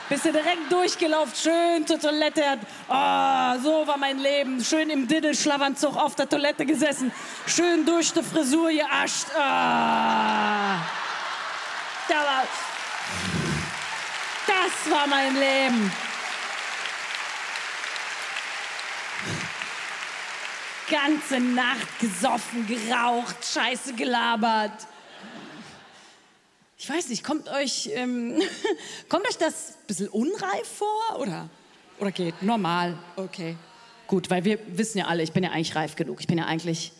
Bist du direkt durchgelaufen, schön zur Toilette. Oh, so war mein Leben. Schön im Diddel-Schlafanzug auf der Toilette gesessen. Schön durch die Frisur geascht. Das war mein Leben. Ganze Nacht gesoffen, geraucht, Scheiße gelabert. Ich weiß nicht, kommt euch das ein bisschen unreif vor? Oder geht normal? Okay. Gut, weil wir wissen ja alle, ich bin ja eigentlich reif genug. Ich bin ja eigentlich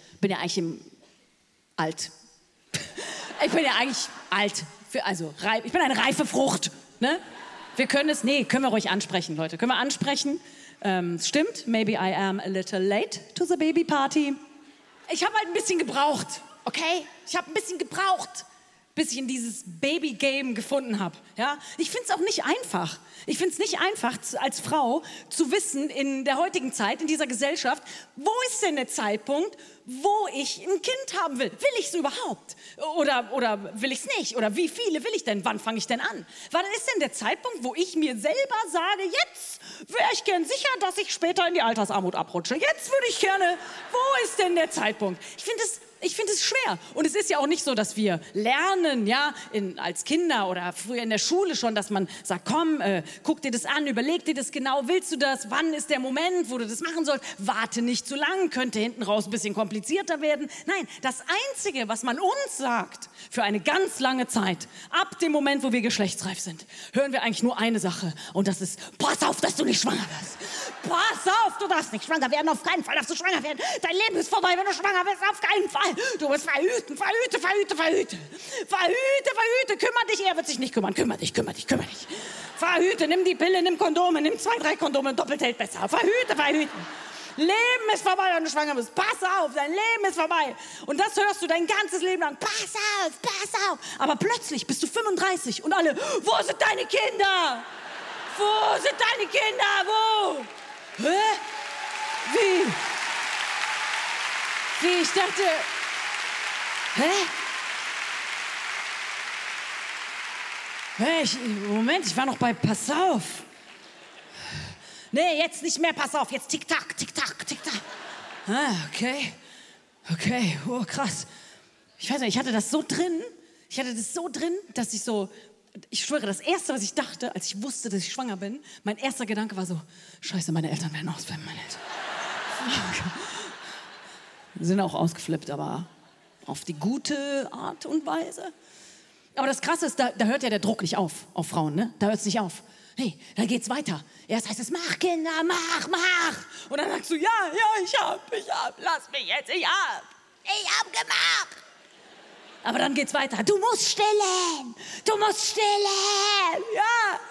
alt. Ich bin ja eigentlich alt. Ich bin eine reife Frucht. Ne? Können wir ruhig ansprechen, Leute. Können wir ansprechen? Stimmt, maybe I am a little late to the baby party. Ich habe halt ein bisschen gebraucht, okay? Ich habe ein bisschen gebraucht, bis ich in dieses Baby-Game gefunden habe. Ja? Ich finde es auch nicht einfach. Ich finde es nicht einfach, als Frau zu wissen, in der heutigen Zeit, in dieser Gesellschaft, wo ist denn der Zeitpunkt, wo ich ein Kind haben will? Will ich es überhaupt? Oder will ich es nicht? Oder wie viele will ich denn? Wann fange ich denn an? Wann ist denn der Zeitpunkt, wo ich mir selber sage, jetzt wäre ich gern sicher, dass ich später in die Altersarmut abrutsche. Jetzt würde ich gerne, wo ist denn der Zeitpunkt? Ich finde es schwer. Und es ist ja auch nicht so, dass wir lernen, ja, als Kinder oder früher in der Schule schon, dass man sagt, komm, guck dir das an, überleg dir das genau, willst du das? Wann ist der Moment, wo du das machen sollst? Warte nicht zu lang, könnte hinten raus ein bisschen komplizierter werden. Nein, das Einzige, was man uns sagt, für eine ganz lange Zeit, ab dem Moment, wo wir geschlechtsreif sind, hören wir eigentlich nur eine Sache. Und das ist, pass auf, dass du nicht schwanger wirst. Pass auf, du darfst nicht schwanger werden, auf keinen Fall darfst du schwanger werden. Dein Leben ist vorbei, wenn du schwanger wirst, auf keinen Fall. Du musst verhüten. Kümmer dich, er wird sich nicht kümmern. Kümmer dich. Verhüte, nimm die Pille, nimm Kondome, nimm 2, 3 Kondome, doppelt hält besser. Verhüten. Leben ist vorbei, wenn du schwanger bist. Pass auf, dein Leben ist vorbei. Und das hörst du dein ganzes Leben lang. Pass auf. Aber plötzlich bist du 35 und alle, wo sind deine Kinder? Wo sind deine Kinder? Wo? Hä? Wie? Ich dachte... Hä? Moment, ich war noch bei Pass auf. Nee, jetzt nicht mehr Pass auf, jetzt Tick-Tack. Okay, oh krass. Ich weiß nicht, ich hatte das so drin, dass ich schwöre, das Erste, was ich dachte, als ich wusste, dass ich schwanger bin, mein erster Gedanke war so, Scheiße, meine Eltern werden ausflippen, Sind auch ausgeflippt, aber auf die gute Art und Weise. Aber das Krasse ist, da hört ja der Druck nicht auf Frauen, ne? Da hört es nicht auf. Hey, da geht's weiter. Erst heißt es, mach Kinder, mach. Und dann sagst du, ja, ich hab, lass mich jetzt, ich hab gemacht. Aber dann geht's weiter. Du musst stillen. Ja,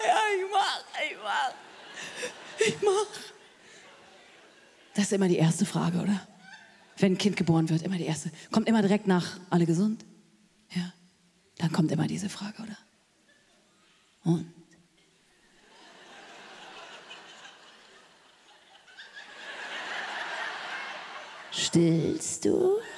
ich mach. Das ist immer die erste Frage, oder? Wenn ein Kind geboren wird, immer die erste. Kommt immer direkt nach, alle gesund? Ja. Dann kommt immer diese Frage, oder? Und? Stillst du?